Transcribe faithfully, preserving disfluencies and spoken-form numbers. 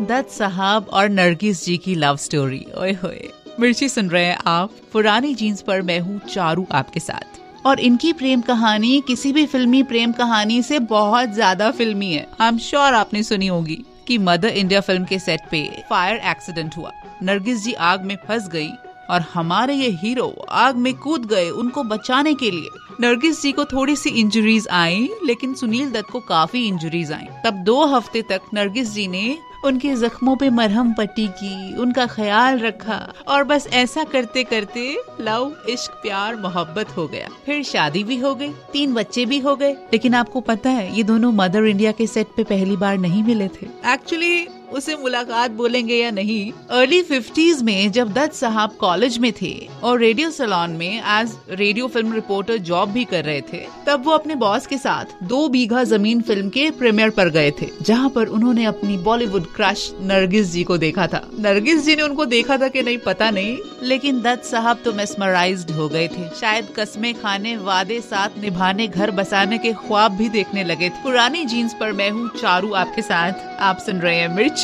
दत्त साहब और नरगिस जी की लव स्टोरी। ओए होए, मिर्ची सुन रहे हैं आप पुरानी जीन्स पर। मैं हूँ चारू आपके साथ, और इनकी प्रेम कहानी किसी भी फिल्मी प्रेम कहानी से बहुत ज्यादा फिल्मी है। आई एम श्योर आपने सुनी होगी कि मदर इंडिया फिल्म के सेट पे फायर एक्सीडेंट हुआ, नरगिस जी आग में फंस गई और हमारे ये हीरो आग में कूद गए उनको बचाने के लिए। नरगिस जी को थोड़ी सी इंजरीज आई, लेकिन सुनील दत्त को काफी इंजरीज आई। तब दो हफ्ते तक नरगिस जी ने उनके जख्मों पे मरहम पट्टी की, उनका ख्याल रखा, और बस ऐसा करते करते लव, इश्क, प्यार, मोहब्बत हो गया। फिर शादी भी हो गई, तीन बच्चे भी हो गए। लेकिन आपको पता है ये दोनों मदर इंडिया के सेट पे पहली बार नहीं मिले थे। एक्चुअली उसे मुलाकात बोलेंगे या नहीं, अर्ली फिफ्टीज में जब दत्त साहब कॉलेज में थे और रेडियो सैलॉन में as radio film reporter job भी कर रहे थे, तब वो अपने बॉस के साथ दो बीघा जमीन फिल्म के प्रीमियर पर गए थे, जहाँ पर उन्होंने अपनी बॉलीवुड क्रश नरगिस जी को देखा था। नरगिस जी ने उनको देखा था कि नहीं पता नहीं, लेकिन दत्त साहब तो मेस्मराइज्ड हो गए थे। शायद कस्में खाने, वादे साथ निभाने, घर बसाने के ख्वाब भी देखने लगे थे। पुरानी जीन्स पर मैं हूँ चारू आपके साथ। आप सुन रहे हैं मिर्ची